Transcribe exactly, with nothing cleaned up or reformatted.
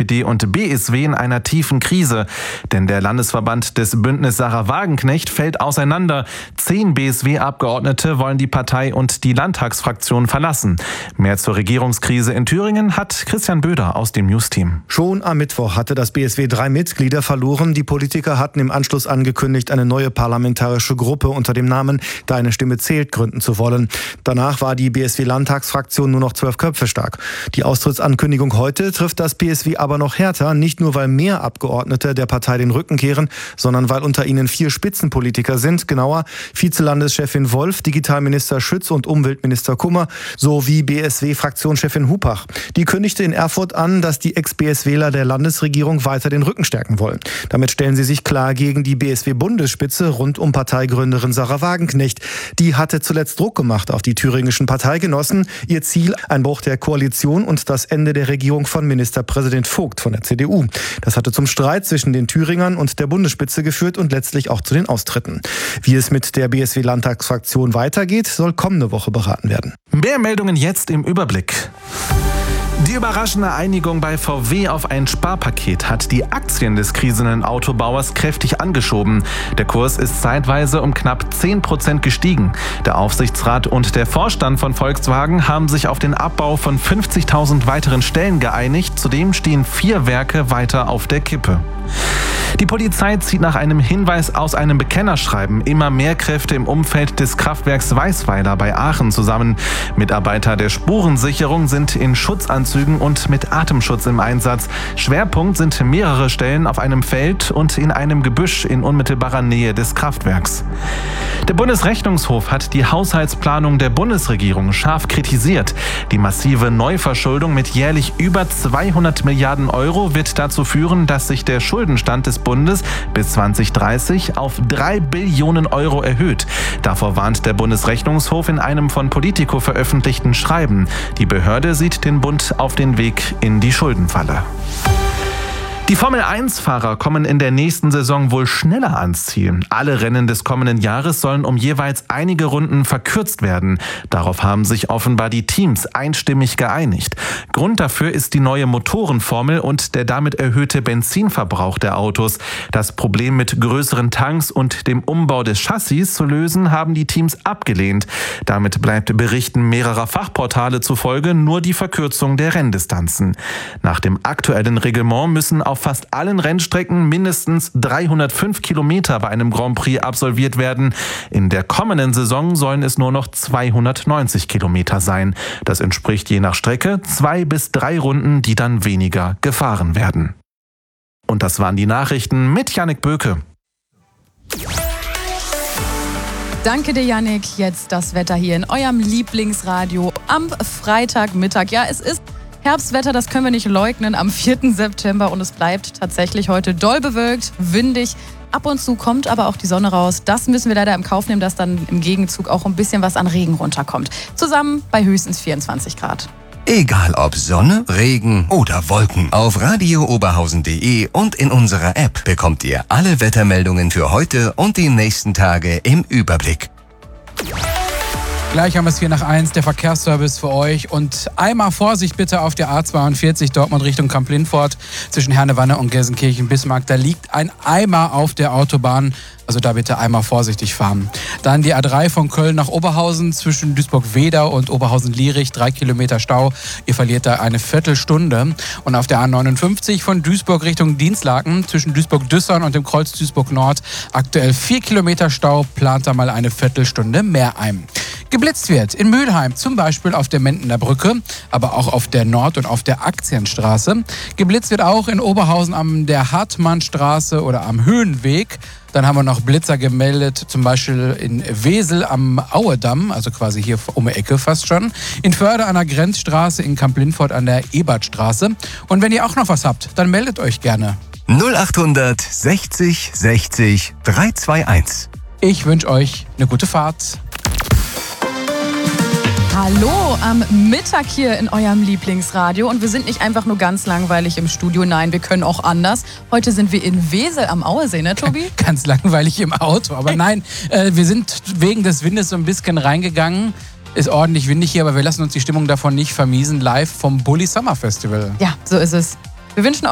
D und B S W in einer tiefen Krise. Denn der Landesverband des Bündnis Sarah Wagenknecht fällt auseinander. Zehn B S W-Abgeordnete wollen die Partei und die Landtagsfraktion verlassen. Mehr zur Regierungskrise in Thüringen hat Christian Böder aus dem News-Team. Schon am Mittwoch hatte das B S W drei Mitglieder verloren. Die Politiker hatten im Anschluss angekündigt, eine neue parlamentarische Gruppe unter dem Namen Deine Stimme zählt gründen zu wollen. Danach war die B S W-Landtagsfraktion nur noch zwölf Köpfe stark. Die Austrittsankündigung heute trifft das B S W aber noch härter, nicht nur weil mehr Abgeordnete der Partei den Rücken kehren, sondern weil unter ihnen vier Spitzenpolitiker sind, genauer Vizelandeschefin Wolf, Digitalminister Schütz und Umweltminister Kummer sowie B S W-Fraktionschefin Hupach. Die kündigte in Erfurt an, dass die Ex-BSWler der Landesregierung weiter den Rücken stärken wollen. Damit stellen sie sich klar gegen die B S W-Bundesspitze rund um Parteigründerin Sarah Wagenknecht. Die hatte zuletzt Druck gemacht auf die thüringischen Parteigenossen. Ihr Ziel, ein Bruch der Koalition und das Ende der Regierung von Ministerpräsident Vogt von der C D U. Das hatte zum Streit zwischen den Thüringern und der Bundesspitze geführt und letztlich auch zu den Austritten. Wie es mit der B S W-Landtagsfraktion weitergeht, soll kommende Woche beraten werden. Mehr Meldungen jetzt im Überblick. Die überraschende Einigung bei V W auf ein Sparpaket hat die Aktien des kriselnden Autobauers kräftig angeschoben. Der Kurs ist zeitweise um knapp zehn Prozent gestiegen. Der Aufsichtsrat und der Vorstand von Volkswagen haben sich auf den Abbau von fünfzigtausend weiteren Stellen geeinigt. Zudem stehen vier Werke weiter auf der Kippe. Die Polizei zieht nach einem Hinweis aus einem Bekennerschreiben immer mehr Kräfte im Umfeld des Kraftwerks Weißweiler bei Aachen zusammen. Mitarbeiter der Spurensicherung sind in Schutzanzügen und mit Atemschutz im Einsatz. Schwerpunkt sind mehrere Stellen auf einem Feld und in einem Gebüsch in unmittelbarer Nähe des Kraftwerks. Der Bundesrechnungshof hat die Haushaltsplanung der Bundesregierung scharf kritisiert. Die massive Neuverschuldung mit jährlich über zweihundert Milliarden Euro wird dazu führen, dass sich der Schuldenstand des Bundes bis zwanzig dreißig auf drei Billionen Euro erhöht. Davor warnt der Bundesrechnungshof in einem von Politico veröffentlichten Schreiben. Die Behörde sieht den Bund auf den Weg in die Schuldenfalle. Die Formel eins Fahrer kommen in der nächsten Saison wohl schneller ans Ziel. Alle Rennen des kommenden Jahres sollen um jeweils einige Runden verkürzt werden. Darauf haben sich offenbar die Teams einstimmig geeinigt. Grund dafür ist die neue Motorenformel und der damit erhöhte Benzinverbrauch der Autos. Das Problem mit größeren Tanks und dem Umbau des Chassis zu lösen, haben die Teams abgelehnt. Damit bleibt Berichten mehrerer Fachportale zufolge nur die Verkürzung der Renndistanzen. Nach dem aktuellen Reglement müssen auf fast allen Rennstrecken mindestens dreihundertfünf Kilometer bei einem Grand Prix absolviert werden. In der kommenden Saison sollen es nur noch zweihundertneunzig Kilometer sein. Das entspricht je nach Strecke zwei bis drei Runden, die dann weniger gefahren werden. Und das waren die Nachrichten mit Jannik Böke. Danke dir, Jannik. Jetzt das Wetter hier in eurem Lieblingsradio am Freitagmittag. Ja, es ist Herbstwetter, das können wir nicht leugnen, am vierten September und es bleibt tatsächlich heute doll bewölkt, windig. Ab und zu kommt aber auch die Sonne raus. Das müssen wir leider im Kauf nehmen, dass dann im Gegenzug auch ein bisschen was an Regen runterkommt. Zusammen bei höchstens vierundzwanzig Grad. Egal ob Sonne, Regen oder Wolken. Auf radio oberhausen punkt de und in unserer App bekommt ihr alle Wettermeldungen für heute und die nächsten Tage im Überblick. Gleich haben wir es vier nach eins, der Verkehrsservice für euch. Und einmal Vorsicht bitte auf der A zweiundvierzig Dortmund Richtung Kamp-Lindfort zwischen Herne-Wanne und Gelsenkirchen-Bismarck. Da liegt ein Eimer auf der Autobahn. Also da bitte einmal vorsichtig fahren. Dann die A drei von Köln nach Oberhausen zwischen Duisburg-Wedau und Oberhausen-Lierich. Drei Kilometer Stau. Ihr verliert da eine Viertelstunde. Und auf der A neunundfünfzig von Duisburg Richtung Dinslaken zwischen Duisburg-Düssern und dem Kreuz Duisburg-Nord. Aktuell vier Kilometer Stau. Plant da mal eine Viertelstunde mehr ein. Geblitzt wird in Mülheim, zum Beispiel auf der Mendener Brücke, aber auch auf der Nord- und auf der Aktienstraße. Geblitzt wird auch in Oberhausen an der Hartmannstraße oder am Höhenweg. Dann haben wir noch Blitzer gemeldet, zum Beispiel in Wesel am Auedamm, also quasi hier um die Ecke fast schon. In Förde an der Grenzstraße, in Kamp-Lindfort an der Ebertstraße. Und wenn ihr auch noch was habt, dann meldet euch gerne. null achthundert sechzig sechzig dreihunderteinundzwanzig. Ich wünsche euch eine gute Fahrt. Hallo am Mittag hier in eurem Lieblingsradio und wir sind nicht einfach nur ganz langweilig im Studio, nein, wir können auch anders. Heute sind wir in Wesel am Auesee, ne Tobi? Ganz langweilig im Auto, aber nein, äh, wir sind wegen des Windes so ein bisschen reingegangen. Ist ordentlich windig hier, aber wir lassen uns die Stimmung davon nicht vermiesen, live vom Bulli Summer Festival. Ja, so ist es. Wir wünschen